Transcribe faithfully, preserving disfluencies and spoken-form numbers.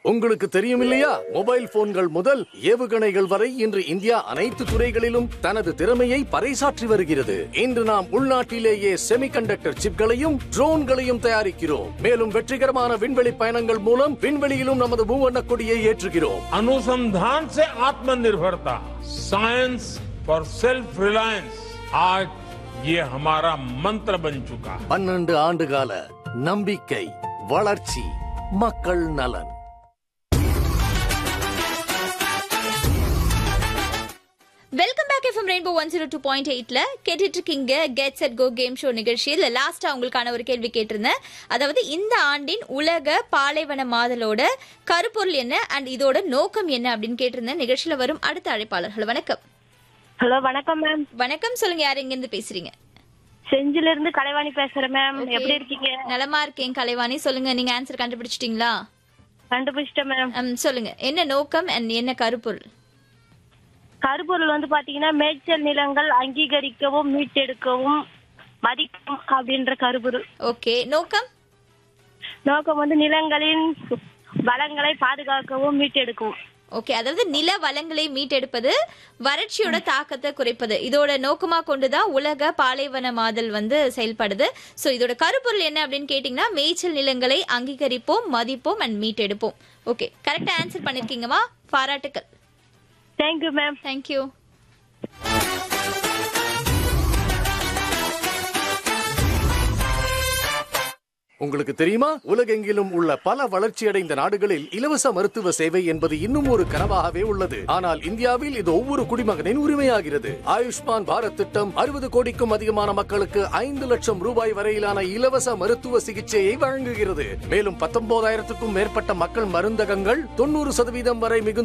உங்களுக்கு தெரியும் இல்லையா, மொபைல் போன்கள் முதல் ஏவுகணைகள் வரை இன்று இந்தியா அனைத்து துறைகளிலும் தனது திறமையை பறைசாற்றி வருகிறது. இன்று நாம் உள்நாட்டிலேயே செமிகண்டக்டர் சிப்களையும் ட்ரோன்களையும் தயாரிக்கிறோம். மேலும் வெற்றிகரமான விண்வெளி பயணங்கள் மூலம் விண்வெளியிலும் நமது மூவண்ண கொடியை ஏற்றுகிறோம். अनुसंधान से आत्मनिर्भरता, साइंस फॉर सेल्फ रिलायंस, आज ये हमारा मंत्र बन चुका है. பன்னெண்டு ஆண்டுகால நம்பிக்கை, வளர்ச்சி, மக்கள் நலன். Welcome back FM rainbow one zero two point எயிட்ல கேட்டுட்டு இருக்கீங்க get set go game show நிகழ்ச்சியில். லாஸ்டா உங்களுக்கான ஒரு கேள்வி கேட்டிருந்தேன். அதாவது இந்த ஆண்டின் உலக பாலைவன மாதலோட கருப்பொருள் என்ன அண்ட் இதோட நோக்கம் என்ன அப்படின்னு கேட்டிருந்தேன். நிகழ்ச்சியில வரும் அடுத்த அழைப்பாளர்கள். வணக்கம். ஹலோ, வணக்கம் மேம். வணக்கம், சொல்லுங்க, யார் எங்க இருந்து பேசுறீங்க? செஞ்சில இருந்து கலைவாணி பேசுறேன் மேம். எப்படி இருக்கீங்க? நலமா இருக்கேன் கலைவாணி. சொல்லுங்க, நீங்க ஆன்சர் கண்டுபிடிச்சிட்டீங்களா? கண்டுபிடிச்சிட்டேன் மேம். சொல்லுங்க, என்ன நோக்கம் அண்ட் என்ன கருப்பொருள்? கருப்பொருள் வந்து பாத்தீங்கன்னா மேய்ச்சல் நிலங்கள் அங்கீகரிக்கவும் மீட்டெடுக்கவும் மதிக்கும் அப்படின்ற கருப்பொருள். ஓகே, நோக்கம்? நோக்கம் வந்து நிலங்களின் வளங்களை பாதுகாக்கவும் மீட்டெடுக்கவும். ஓகே, அதாவது நில வளங்களை மீட்டெடுப்பது, வறட்சியோட தாக்கத்தை குறைப்பது, இதோட நோக்கமா கொண்டுதான் உலக பாலைவன மாதல் வந்து செயல்படுது. சோ இதோட கருப்பொருள் என்ன அப்படின்னு கேட்டீங்கன்னா, மேய்ச்சல் நிலங்களை அங்கீகரிப்போம், மதிப்போம் அண்ட் மீட்டெடுப்போம். ஓகே, கரெக்டா ஆன்சர் பண்ணிருக்கீங்கம்மா, பாராட்டுக்கள். Thank you ma'am. தேங்க்யூ. உங்களுக்கு தெரியுமா, உலகெங்கிலும் உள்ள பல வளர்ச்சியடைந்த நாடுகளில் இலவச மருத்துவ சேவை என்பது இன்னும் ஒரு கனவாகவே உள்ளது. ஆனால் இந்தியாவில் இது ஒவ்வொரு குடிமகனின் உரிமையாகிறது. ஆயுஷ்மான் பாரத் திட்டம் அறுபது கோடிக்கும் அதிகமான மக்களுக்கு ஐந்து லட்சம் ரூபாய் வரையிலான இலவச மருத்துவ சிகிச்சையை வழங்குகிறது. மேலும் பத்தொன்பதாயிரத்துக்கும் மேற்பட்ட மக்கள் மருந்தகங்கள் தொண்ணூறு சதவீதம் வரை மிகுந்த